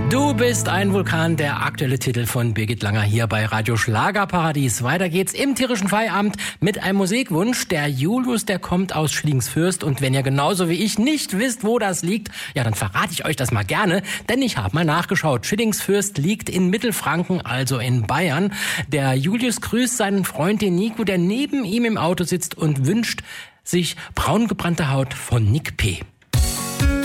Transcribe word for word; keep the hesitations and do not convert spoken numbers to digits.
Du bist ein Vulkan, der aktuelle Titel von Birgit Langer hier bei Radio Schlagerparadies. Weiter geht's im tierischen Feierabend mit einem Musikwunsch. Der Julius, der kommt aus Schillingsfürst, und wenn ihr genauso wie ich nicht wisst, wo das liegt, ja, dann verrate ich euch das mal gerne, denn ich habe mal nachgeschaut. Schillingsfürst liegt in Mittelfranken, also in Bayern. Der Julius grüßt seinen Freund, den Nico, der neben ihm im Auto sitzt, und wünscht sich braungebrannte Haut von Nick P.